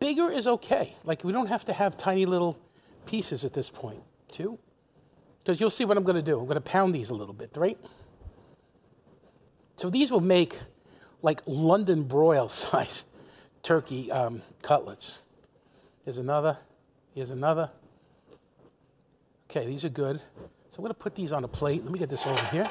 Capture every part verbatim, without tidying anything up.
bigger is okay. Like, we don't have to have tiny little pieces at this point, too. Because you'll see what I'm going to do. I'm going to pound these a little bit, right? So these will make like London broil size turkey um, cutlets. Here's another. Here's another. Okay, these are good. So I'm going to put these on a plate. Let me get this over here.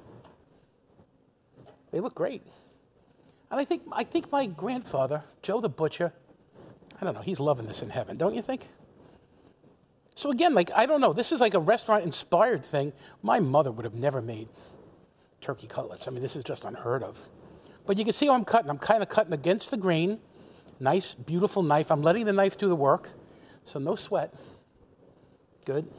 They look great. And I think, I think my grandfather, Joe the Butcher, I don't know, he's loving this in heaven, don't you think? So again, like, I don't know, this is like a restaurant-inspired thing. My mother would have never made turkey cutlets. I mean, this is just unheard of. But you can see how I'm cutting. I'm kind of cutting against the grain. Nice, beautiful knife. I'm letting the knife do the work, so no sweat. Good.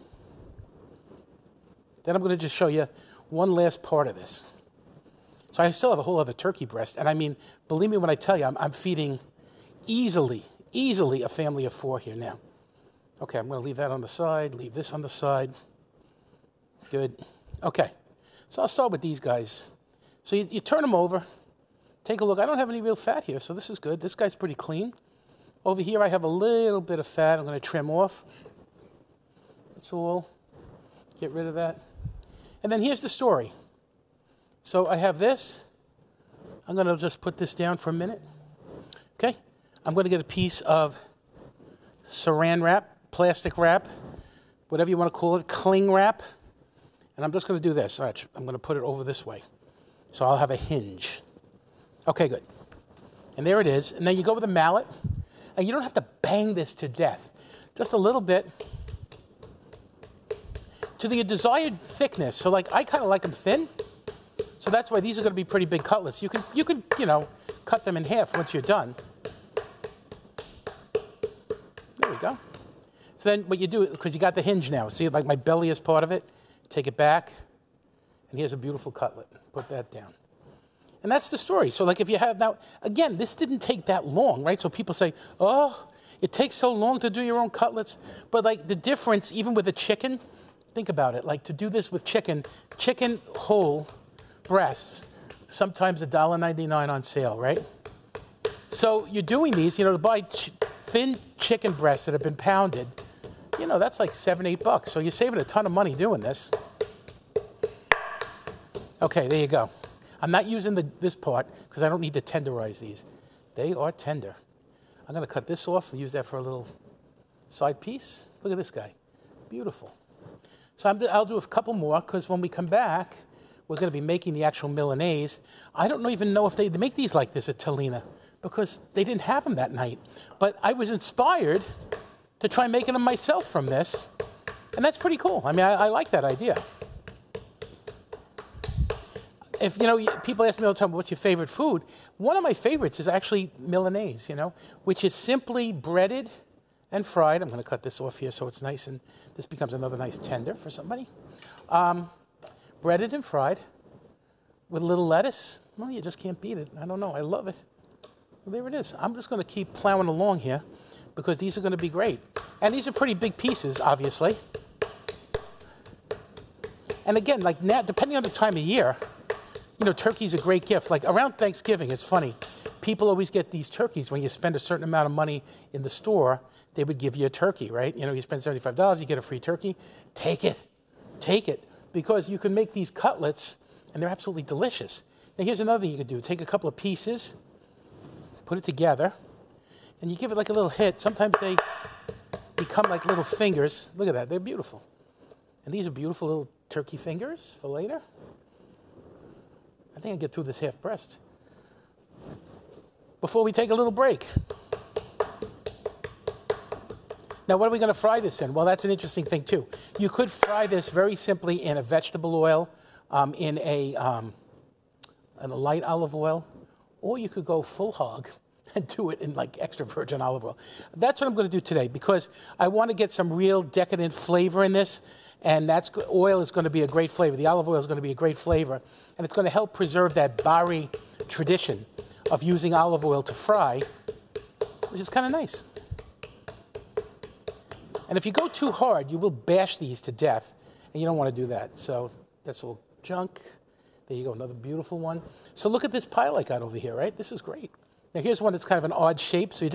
Then I'm going to just show you one last part of this. So I still have a whole other turkey breast. And I mean, believe me when I tell you, I'm, I'm feeding easily, easily a family of four here now. Okay, I'm going to leave that on the side, leave this on the side. Good. Okay, so I'll start with these guys. So you, you turn them over, take a look. I don't have any real fat here, so this is good. This guy's pretty clean. Over here, I have a little bit of fat I'm going to trim off. That's all. Get rid of that. And then here's the story. So I have this. I'm going to just put this down for a minute. Okay? I'm going to get a piece of saran wrap, plastic wrap, whatever you want to call it, cling wrap. And I'm just going to do this. All right, I'm going to put it over this way. So I'll have a hinge. Okay, good. And there it is. And then you go with a mallet. And you don't have to bang this to death. Just a little bit to the desired thickness. So like, I kind of like them thin. So that's why these are going to be pretty big cutlets. You can, you can, you know, cut them in half once you're done. There we go. So then what you do, because you got the hinge now, see, like my belly is part of it, take it back, and here's a beautiful cutlet. Put that down. And that's the story. So like if you have, now, again, this didn't take that long, right? So people say, oh, it takes so long to do your own cutlets. But like the difference, even with a chicken, think about it, like to do this with chicken, chicken whole breasts, sometimes one dollar ninety-nine on sale, right? So you're doing these, you know, to buy ch thin chicken breasts that have been pounded, you know, that's like seven, eight bucks. So you're saving a ton of money doing this. Okay, there you go. I'm not using the, this part because I don't need to tenderize these. They are tender. I'm going to cut this off and use that for a little side piece. Look at this guy. Beautiful. So I'm, I'll do a couple more because when we come back, we're going to be making the actual Milanese. I don't even know if they, they make these like this at Tolina because they didn't have them that night. But I was inspired to try making them myself from this. And that's pretty cool. I mean, I, I like that idea. If, you know, people ask me all the time, what's your favorite food? One of my favorites is actually Milanese, you know, which is simply breaded and fried. I'm going to cut this off here so it's nice and this becomes another nice tender for somebody. Um, breaded and fried with a little lettuce. Well, you just can't beat it. I don't know. I love it. Well, there it is. I'm just going to keep plowing along here because these are going to be great. And these are pretty big pieces, obviously. And again, like now, depending on the time of year, you know, turkey's a great gift. Like around Thanksgiving, it's funny. People always get these turkeys when you spend a certain amount of money in the store. They would give you a turkey, right? You know, you spend seventy-five dollars, you get a free turkey. Take it. Take it. Because you can make these cutlets, and they're absolutely delicious. Now, here's another thing you could do. Take a couple of pieces, put it together, and you give it like a little hit. Sometimes they become like little fingers. Look at that. They're beautiful. And these are beautiful little turkey fingers for later. I think I'll get through this half breast before we take a little break. Now, what are we going to fry this in? Well, that's an interesting thing, too. You could fry this very simply in a vegetable oil, um, in, a, um, in a light olive oil, or you could go full hog and do it in like extra virgin olive oil. That's what I'm going to do today because I want to get some real decadent flavor in this, and that's oil is going to be a great flavor. The olive oil is going to be a great flavor, and it's going to help preserve that Bari tradition of using olive oil to fry, which is kind of nice. And if you go too hard, you will bash these to death, and you don't want to do that. So that's all junk. There you go, another beautiful one. So look at this pile I got over here, right? This is great. Now here's one that's kind of an odd shape, so you just